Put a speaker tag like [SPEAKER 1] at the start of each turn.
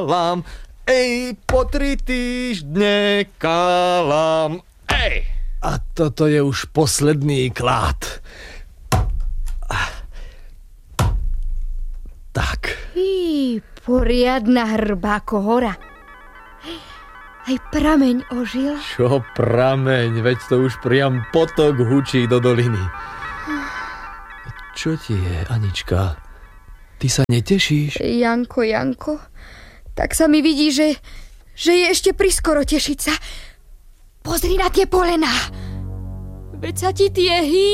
[SPEAKER 1] kalam. Ej, po 3 týždne kalam. Ej!
[SPEAKER 2] A toto je už posledný klád. Tak.
[SPEAKER 3] Poriadna hrba ako hora. Aj prameň ožil.
[SPEAKER 2] Čo prameň? Veď to už priam potok hučí do doliny. Čo ti je, Anička? Ty sa netešíš?
[SPEAKER 3] Janko, tak sa mi vidí, že je ešte priskoro tešiť sa. Pozri na tie polená. Veď sa ti tie